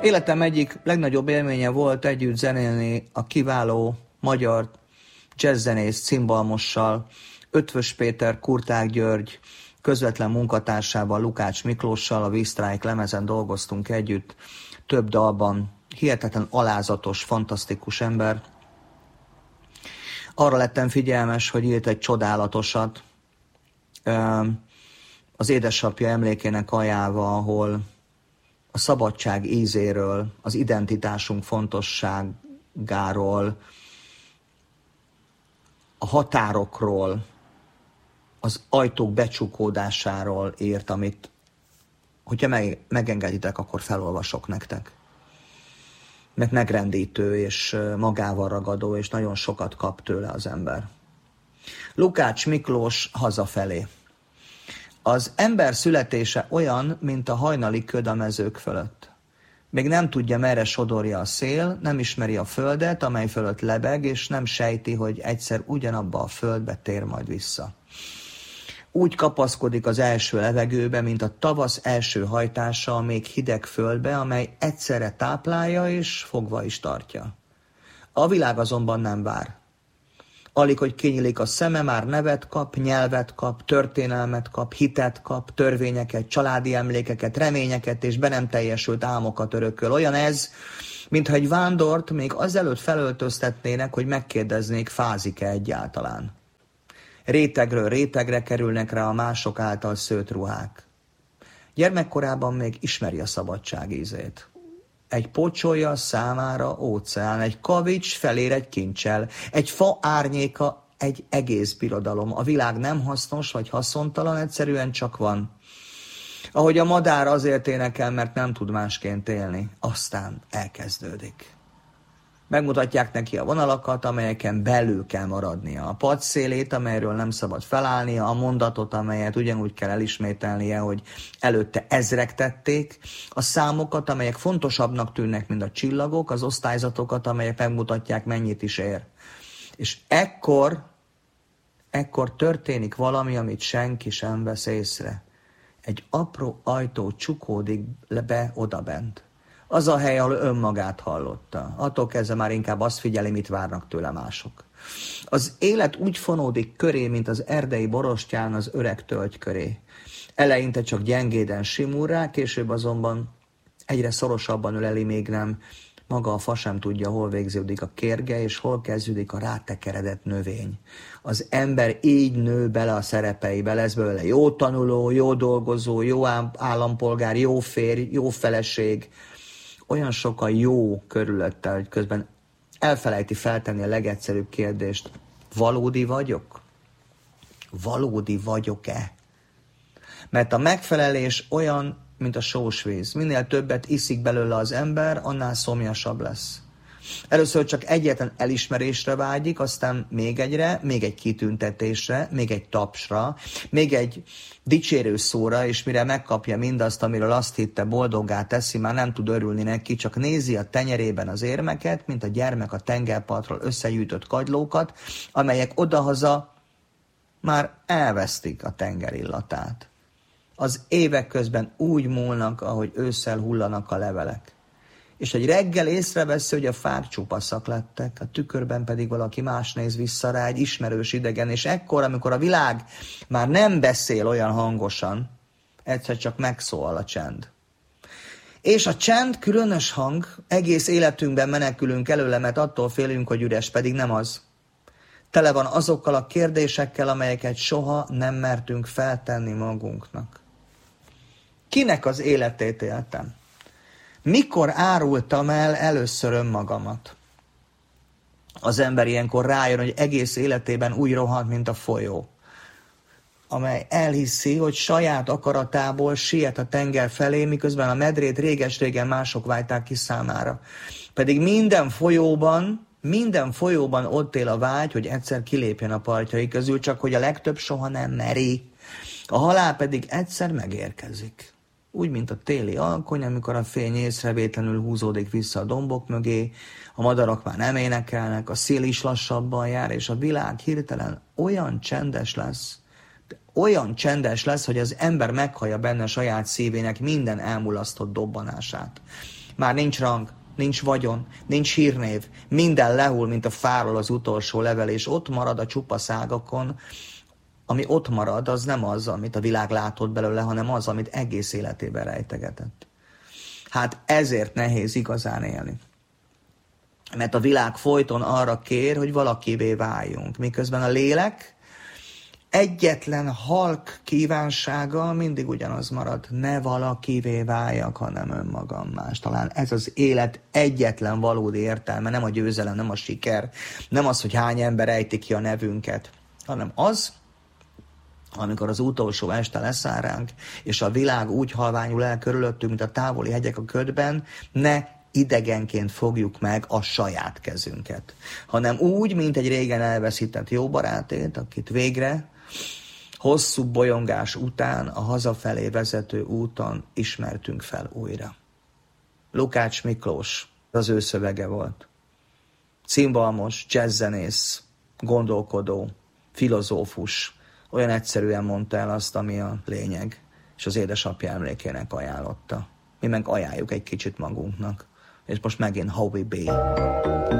Életem egyik legnagyobb élménye volt együtt zenélni a kiváló magyar jazzzenész cimbalmossal, Ötvös Péter, Kurták György közvetlen munkatársával, Lukács Miklóssal, a We Strike lemezen dolgoztunk együtt, több dalban, hihetetlen alázatos, fantasztikus ember. Arra lettem figyelmes, hogy írt egy csodálatosat az édesapja emlékének aljával, ahol a szabadság ízéről, az identitásunk fontosságáról, a határokról, az ajtók becsukódásáról írt, amit, hogyha megengeditek, akkor felolvasok nektek. Mert megrendítő és magával ragadó, és nagyon sokat kap tőle az ember. Lukács Miklós hazafelé. Az ember születése olyan, mint a hajnali köd a mezők fölött. Még nem tudja, merre sodorja a szél, nem ismeri a földet, amely fölött lebeg, és nem sejti, hogy egyszer ugyanabba a földbe tér majd vissza. Úgy kapaszkodik az első levegőbe, mint a tavasz első hajtása a még hideg földbe, amely egyszerre táplálja és fogva is tartja. A világ azonban nem vár. Alig, hogy kinyílik a szeme, már nevet kap, nyelvet kap, történelmet kap, hitet kap, törvényeket, családi emlékeket, reményeket és be nem teljesült álmokat örököl. Olyan ez, mintha egy vándort még azelőtt felöltöztetnének, hogy megkérdeznék, fázik-e egyáltalán. Rétegről rétegre kerülnek rá a mások által szőtt ruhák. Gyermekkorában még ismeri a szabadság ízét. Egy pocsolya számára óceán, egy kavics felér egy kincsel, egy fa árnyéka egy egész birodalom. A világ nem hasznos vagy haszontalan, egyszerűen csak van. Ahogy a madár azért énekel, mert nem tud másként élni. Aztán elkezdődik. Megmutatják neki a vonalakat, amelyeken belül kell maradnia. A padszélét, amelyről nem szabad felállnia, a mondatot, amelyet ugyanúgy kell elismételnie, hogy előtte ezrek tették, a számokat, amelyek fontosabbnak tűnnek, mint a csillagok, az osztályzatokat, amelyek megmutatják, mennyit is ér. És ekkor történik valami, amit senki sem vesz észre. Egy apró ajtó csukódik be odabent. Az a hely, ahol önmagát hallotta. Attól kezdve már inkább azt figyeli, mit várnak tőle mások. Az élet úgy fonódik köré, mint az erdei borostyán az öreg tölgy köré. Eleinte csak gyengéden simul rá, később azonban egyre szorosabban öleli, még nem. Maga a fa sem tudja, hol végződik a kérge, és hol kezdődik a rátekeredett növény. Az ember így nő bele a szerepeibe, lesz belőle jó tanuló, jó dolgozó, jó állampolgár, jó férj, jó feleség, olyan sok a jó körülötte, hogy közben elfelejti feltenni a legegyszerűbb kérdést. Valódi vagyok? Valódi vagyok-e? Mert a megfelelés olyan, mint a sós víz. Minél többet iszik belőle az ember, annál szomjasabb lesz. Először csak egyetlen elismerésre vágyik, aztán még egyre, még egy kitüntetésre, még egy tapsra, még egy dicsérő szóra, és mire megkapja mindazt, amiről azt hitte, boldoggá teszi, már nem tud örülni neki, csak nézi a tenyerében az érmeket, mint a gyermek a tengerpartról összegyűjtött kagylókat, amelyek odahaza már elvesztik a tenger illatát. Az évek közben úgy múlnak, ahogy ősszel hullanak a levelek. És egy reggel észreveszi, hogy a fák csupaszak lettek, a tükörben pedig valaki más néz vissza rá, egy ismerős idegen, és ekkor, amikor a világ már nem beszél olyan hangosan, egyszer csak megszólal a csend. És a csend különös hang, egész életünkben menekülünk előle, mert attól félünk, hogy üres, pedig nem az. Tele van azokkal a kérdésekkel, amelyeket soha nem mertünk feltenni magunknak. Kinek az életét éltem? Mikor árultam el először önmagamat? Az ember ilyenkor rájön, hogy egész életében úgy rohant, mint a folyó, amely elhiszi, hogy saját akaratából siet a tenger felé, miközben a medrét réges-régen mások vájták ki számára. Pedig minden folyóban ott él a vágy, hogy egyszer kilépjen a partjai közül, csak hogy a legtöbb soha nem meri. A halál pedig egyszer megérkezik. Úgy, mint a téli alkony, amikor a fény észrevétlenül húzódik vissza a dombok mögé, a madarak már nem énekelnek, a szél is lassabban jár, és a világ hirtelen olyan csendes lesz, hogy az ember meghallja benne saját szívének minden elmulasztott dobbanását. Már nincs rang, nincs vagyon, nincs hírnév, minden lehull, mint a fáról az utolsó level, és ott marad a csupa szágakon. Ami ott marad, az nem az, amit a világ látott belőle, hanem az, amit egész életében rejtegetett. Hát ezért nehéz igazán élni. Mert a világ folyton arra kér, hogy valakivé váljunk. Miközben a lélek egyetlen halk kívánsága mindig ugyanaz marad. Ne valakivé váljak, hanem önmagam más. Talán ez az élet egyetlen valódi értelme, nem a győzelem, nem a siker, nem az, hogy hány ember ejti ki a nevünket, hanem az, amikor az utolsó este leszáll ránk, és a világ úgy halványul el körülöttünk, mint a távoli hegyek a ködben, ne idegenként fogjuk meg a saját kezünket, hanem úgy, mint egy régen elveszített jó barátét, akit végre hosszú bolyongás után a hazafelé vezető úton ismertünk fel újra. Lukács Miklós, az ő szövege volt. Cimbalmos, jazzzenész, gondolkodó, filozófus, olyan egyszerűen mondta el azt, ami a lényeg, és az édesapja emlékének ajánlotta. Mi meg ajánljuk egy kicsit magunknak. És most megint Howie B.